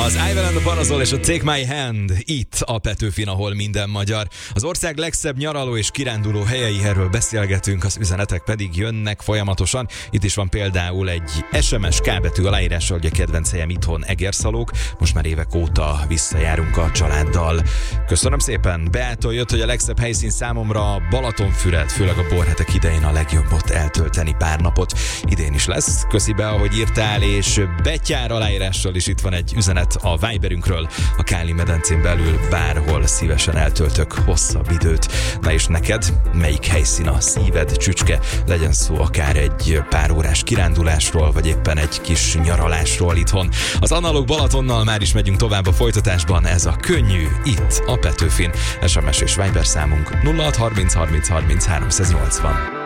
Az Ivan and the Parazol és a Take My Hand itt a Petőfin, ahol minden magyar. Az ország legszebb nyaraló és kiránduló helyei, erről beszélgetünk, az üzenetek pedig jönnek folyamatosan. Itt is van például egy SMS K-betű aláírással, hogy a kedvenc helyem itthon Egerszalók. Most már évek óta visszajárunk a családdal. Köszönöm szépen. Beától jött, hogy a legszebb helyszín számomra Balatonfüred, főleg a borhetek idején a legjobb ott eltölteni pár napot. Idén is lesz. Köszi be, ahogy írtál, és Betyár aláírással is itt van egy üzenet a Viberünkről. A Káli-medencén belül bárhol szívesen eltöltök hosszabb időt. Na és neked melyik helyszín a szíved csücske? Legyen szó akár egy pár órás kirándulásról, vagy éppen egy kis nyaralásról itthon. Az Analóg Balatonnal már is megyünk tovább a folytatásban. Ez a Könnyű itt a Petőfin. SMS és Viber számunk 0630 30 30 380.